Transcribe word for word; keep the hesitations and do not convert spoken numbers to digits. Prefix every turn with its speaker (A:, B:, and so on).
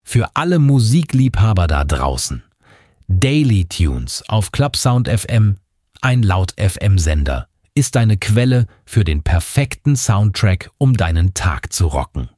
A: Für alle Musikliebhaber da draußen. Daily Tunes auf Clubsound F M, ein Laut-F M-Sender, ist deine Quelle für den perfekten Soundtrack, um deinen Tag zu rocken.